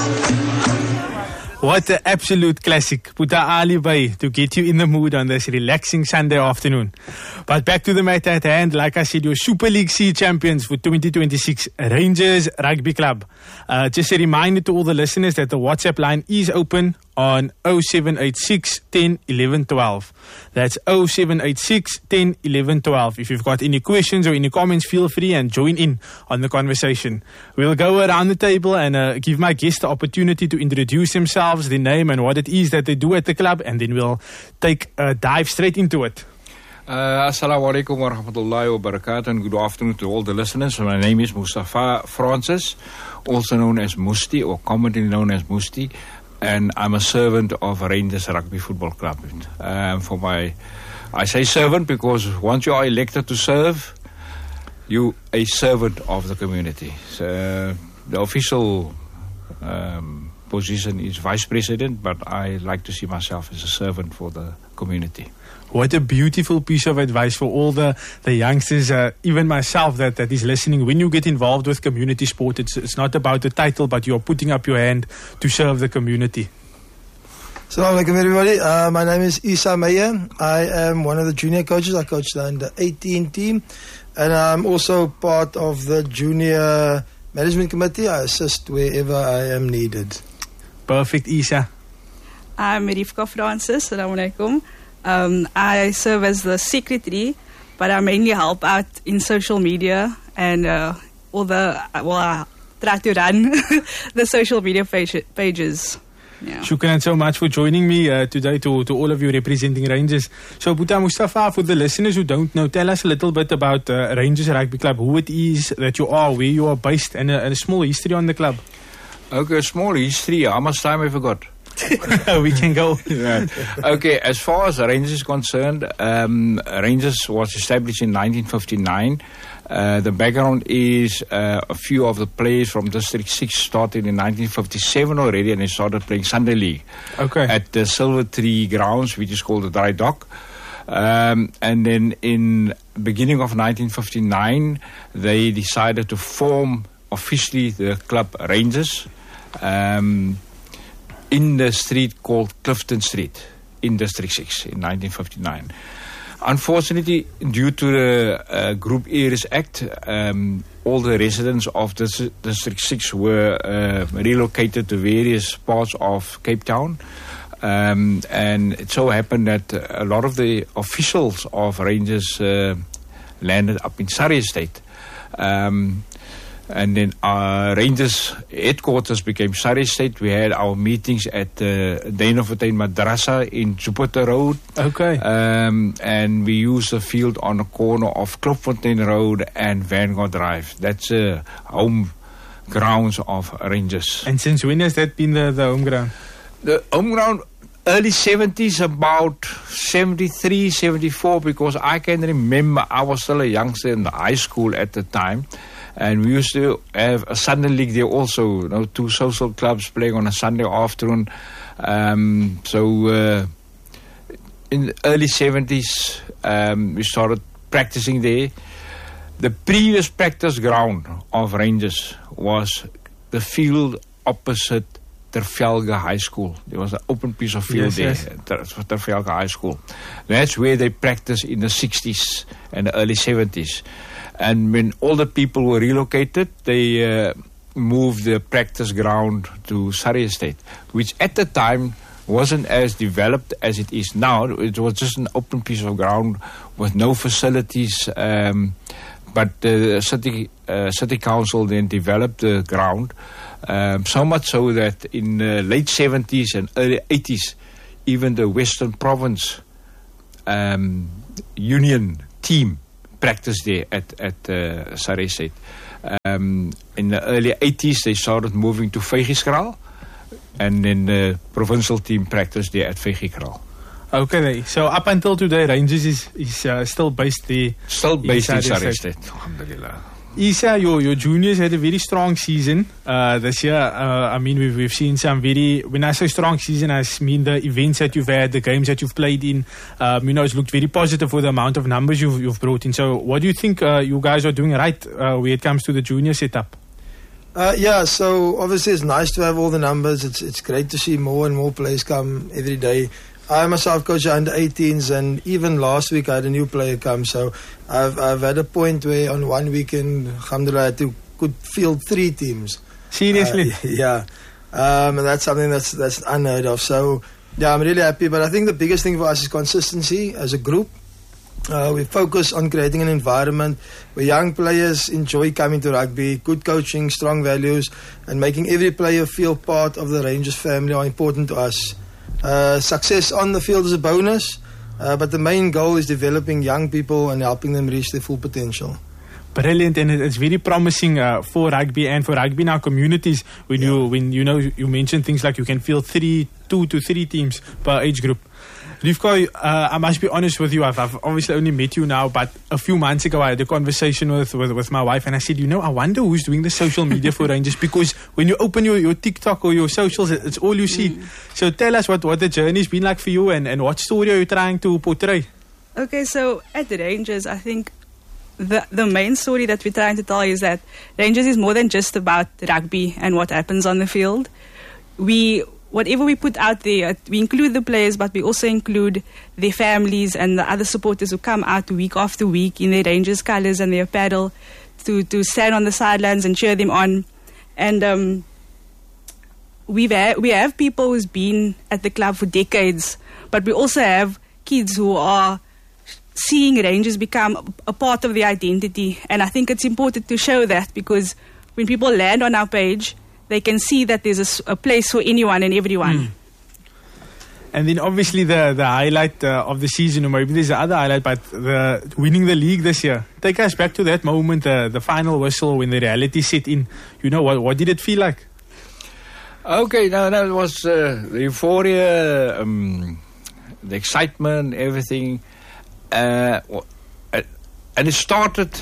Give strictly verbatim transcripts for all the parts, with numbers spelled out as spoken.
What an absolute classic. Put a Ali by to get you in the mood on this relaxing Sunday afternoon. But back to the matter at hand. Like I said, your Super League C champions for twenty twenty-six, Rangers Rugby Club. Uh, just a reminder to all the listeners that the WhatsApp line is open on oh seven eight six, ten, eleven, twelve. That's oh seven eight six, ten, eleven, twelve. If you've got any questions or any comments, feel free and join in on the conversation. We'll go around the table and uh, give my guests the opportunity to introduce themselves, their name and what it is that they do at the club, and then we'll take a dive straight into it. Uh, Assalamu alaikum wa rahmatullahi wa barakatuh, and good afternoon to all the listeners. My name is Mustafa Francis, also known as Musti, or commonly known as Musti, and I'm a servant of Rangers Rugby Football Club. Um, for my, I say servant because once you are elected to serve, you a servant of the community. So, uh, the official um, position is vice president, but I like to see myself as a servant for the community. What a beautiful piece of advice for all the, the youngsters, uh, even myself that, that is listening. When you get involved with community sport, it's, it's not about the title, but you're putting up your hand to serve the community. Assalamu alaikum everybody. Uh, my name is Isa Meyer. I am one of the junior coaches. I coach the under eighteen team, and I'm also part of the junior management committee. I assist wherever I am needed. Perfect, Isa. I'm Rifka Francis. Assalamu alaikum. Um, I serve as the secretary, but I mainly help out in social media and uh, all the, well, I try to run the social media page, pages. Yeah. Shukran so much for joining me uh, today, to, to all of you representing Rangers. So, Buta Mustafa, for the listeners who don't know, tell us a little bit about uh, Rangers Rugby Club, who it is that you are, where you are based, and a, and a small history on the club. Okay, a small history. How much time have I got? We can go. Yeah. Okay, as far as Rangers is concerned, um, Rangers was established in nineteen fifty-nine. Uh, the background is uh, a few of the players from District six started in nineteen fifty-seven already, and they started playing Sunday League okay. at the Silver Tree grounds, which is called the Dry Dock. Um, and then in beginning of nineteen fifty-nine, they decided to form officially the club Rangers. Um, in the street called Clifton Street in District six in nineteen fifty-nine. Unfortunately, due to the uh, Group Areas Act, um, all the residents of this District six were uh, relocated to various parts of Cape Town. Um, and it so happened that a lot of the officials of Rangers uh, landed up in Surrey Estate. Um, And then our Rangers headquarters became Surrey Estate. We had our meetings at uh, Danovertain Madrasa in Jupiter Road. Okay. Um, and we used the field on the corner of Klopfontein Road and Vanguard Drive. That's uh, home grounds of Rangers. And since when has that been the, the home ground? The home ground, early seventies, about seventy-three, seventy-four, because I can remember I was still a youngster in the high school at the time. And we used to have a Sunday league there also, you know, two social clubs playing on a Sunday afternoon. Um, so uh, in the early seventies, um, we started practicing there. The previous practice ground of Rangers was the field opposite Tervelga High School. There was an open piece of field yes, there, yes. Ter- Tervelga High School. That's where they practiced in the sixties and the early seventies. And when all the people were relocated, they uh, moved the practice ground to Surrey Estate, which at the time wasn't as developed as it is now. It was just an open piece of ground with no facilities. Um, but the city, uh, city council then developed the ground, um, so much so that in the late seventies and early eighties, even the Western Province um, Union team practice there at, at uh, Surrey Estate. Um, in the early eighties, they started moving to Vygieskraal, and then the provincial team practiced there at Vygieskraal. Okay, so up until today, Rangers is, is uh, still based there. Still based in, in Surrey Estate. Estate. Alhamdulillah. Isa, your, your juniors had a very strong season uh, this year. Uh, I mean, we've, we've seen some very, when I say strong season, I mean the events that you've had, the games that you've played in. Um, you know, it's looked very positive for the amount of numbers you've, you've brought in. So what do you think uh, you guys are doing right uh, when it comes to the junior setup? Uh, yeah, so obviously it's nice to have all the numbers. It's it's great to see more and more players come every day. I myself coach under eighteens, and even last week I had a new player come. So I've I've had a point where on one weekend, alhamdulillah, I had to could field three teams. Seriously? Uh, yeah, um, and that's something that's that's unheard of. So yeah, I'm really happy. But I think the biggest thing for us is consistency as a group. Uh, we focus on creating an environment where young players enjoy coming to rugby, good coaching, strong values, and making every player feel part of the Rangers family are important to us. Uh, success on the field is a bonus, uh, but the main goal is developing young people and helping them reach their full potential. Brilliant, and it's very promising uh, for rugby and for rugby in our communities. When yeah. you when you know you mentioned things like you can field three, two to three teams per age group. Rivka, uh, I must be honest with you. I've, I've obviously only met you now, but a few months ago I had a conversation with, with, with my wife, and I said, you know, I wonder who's doing the social media for Rangers, because when you open your, your TikTok or your socials, it's all you see. Mm. So tell us what, what the journey's been like for you, and, and what story are you trying to portray? Okay, so at the Rangers, I think the the main story that we're trying to tell is that Rangers is more than just about rugby and what happens on the field. We... Whatever we put out there, we include the players, but we also include their families and the other supporters who come out week after week in their Rangers colours and their apparel to, to stand on the sidelines and cheer them on. And um, we've ha- we have people who's been at the club for decades, but we also have kids who are seeing Rangers become a part of their identity. And I think it's important to show that, because when people land on our page, they can see that there's a, a place for anyone and everyone. Mm. And then obviously the, the highlight uh, of the season, or maybe there's another highlight, but the winning the league this year. Take us back to that moment, uh, the final whistle, when the reality set in. You know, what, what did it feel like? Okay, no, that was uh, the euphoria, um, the excitement, everything. Uh, and it started...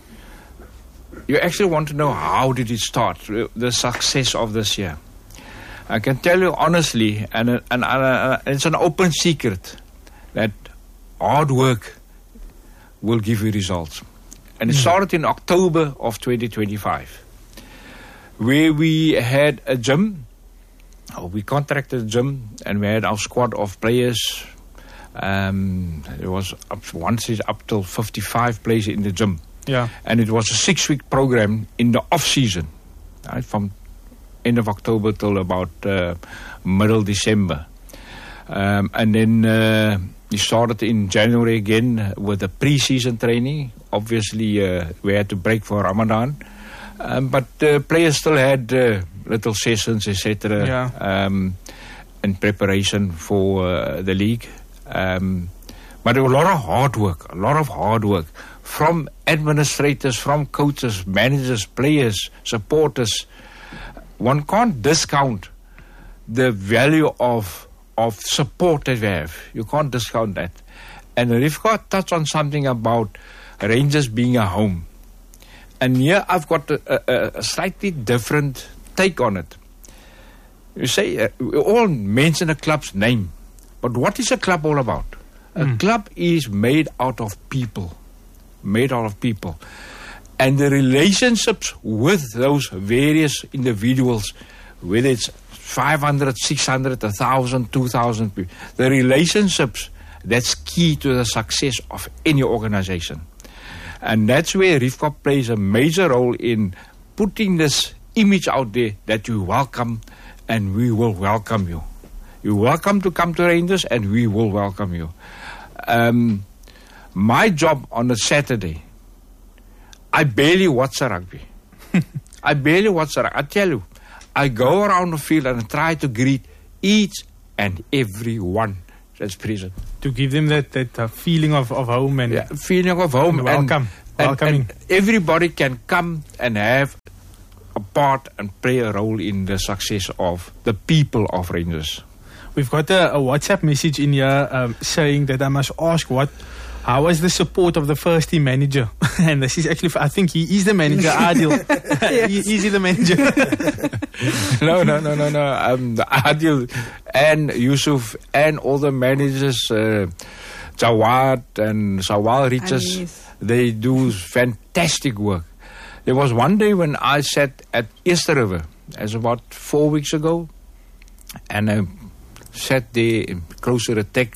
You actually want to know, how did it start, the success of this year? I can tell you honestly, and, and, and, and it's an open secret, that hard work will give you results. And it started in October of twenty twenty-five, where we had a gym. Oh, we contracted a gym, and we had our squad of players. Um, there was up, once up till fifty-five players in the gym. Yeah, and it was a six-week program in the off-season, right, from end of October till about uh, middle December. Um, and then uh, we started in January again with the pre-season training. Obviously, uh, we had to break for Ramadan, um, but uh, players still had uh, little sessions, et cetera, yeah. um, in preparation for uh, the league. Um, but there was a lot of hard work, a lot of hard work. From administrators, from coaches, managers, players, supporters. One can't discount the value of of support that we have. You can't discount that. And Rivka touched on something about Rangers being a home. And here I've got a, a, a slightly different take on it. You say, uh, we all mention a club's name. But what is a club all about? Mm. A club is made out of people. Made out of people. And the relationships with those various individuals, whether it's five hundred, six hundred, one thousand, two thousand people, the relationships, that's key to the success of any organization. And that's where Rivka plays a major role in putting this image out there that you welcome, and we will welcome you. You're welcome to come to Rangers, and we will welcome you. Um... My job on a Saturday, I barely watch the rugby. I barely watch the rugby. I tell you, I go around the field and try to greet each and every one that's present. To give them that, that uh, feeling of, of home and... Yeah, feeling of home. And welcome. And, Welcoming. And, and everybody can come and have a part and play a role in the success of the people of Rangers. We've got a, a WhatsApp message in here um, saying that I must ask what... How was the support of the first team manager? And this is actually, I think he is the manager, Adil. Yes. he, is he the manager? no, no, no, no, no. Um, Adil and Yusuf and all the managers, uh, Jawad and Sawal Riches, they do fantastic work. There was one day when I sat at Easter River, as about four weeks ago, and I sat there close to the tech